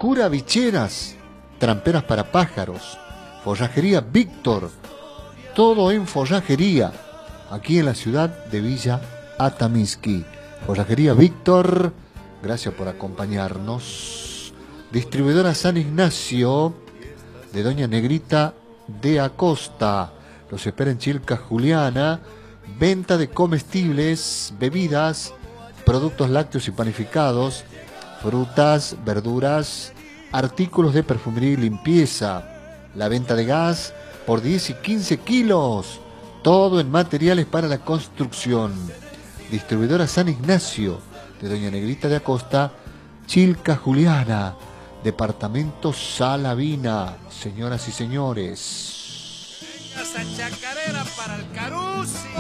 curavicheras, tramperas para pájaros, forrajería Víctor, todo en forrajería, aquí en la ciudad de Villa Atamisqui. Forrajería Víctor, gracias por acompañarnos. Distribuidora San Ignacio, de Doña Negrita de Acosta, los espera en Chilca Juliana. Venta de comestibles, bebidas, productos lácteos y panificados, frutas, verduras, artículos de perfumería y limpieza. La venta de gas por 10 y 15 kilos. Todo en materiales para la construcción. Distribuidora San Ignacio, de Doña Negrita de Acosta, Chilca Juliana, departamento Salavina. Señoras y señores. Esa chacarera para el Carusi.